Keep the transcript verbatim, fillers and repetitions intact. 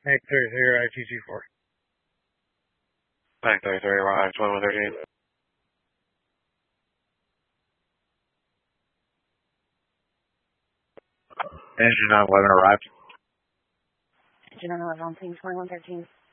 Bank thirty-three, I T G four. Bank thirty-three, arrive twenty-one thirteen. Engine nine eleven arrived. Engine nine eleven on scene twenty-one thirteen.